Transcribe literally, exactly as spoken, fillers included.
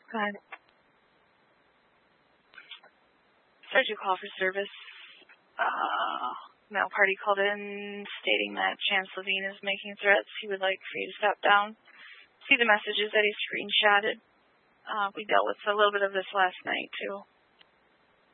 Go ahead. Started to call for service. Uh, male party called in stating that Chance Levine is making threats. He would like for you to step down. See the messages that he screenshotted. Uh, we dealt with a little bit of this last night, too.